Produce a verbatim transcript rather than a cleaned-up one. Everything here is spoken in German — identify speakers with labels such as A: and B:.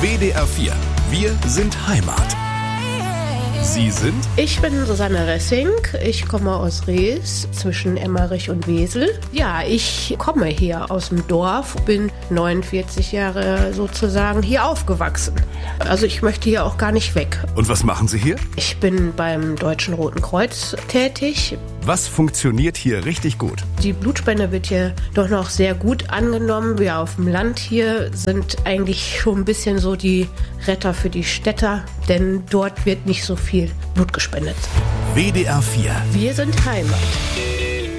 A: W D R vier. Wir sind Heimat. Sie sind?
B: Ich bin Susanne Ressing. Ich komme aus Rees zwischen Emmerich und Wesel. Ja, ich komme hier aus dem Dorf, bin neunundvierzig Jahre sozusagen hier aufgewachsen. Also ich möchte hier auch gar nicht weg.
A: Und was machen Sie hier?
B: Ich bin beim Deutschen Roten Kreuz tätig.
A: Was funktioniert hier richtig gut?
B: Die Blutspende wird hier doch noch sehr gut angenommen. Wir auf dem Land hier sind eigentlich schon ein bisschen so die Retter für die Städter, denn dort wird nicht so viel Blut gespendet.
A: W D R vier.
B: Wir sind Heimat.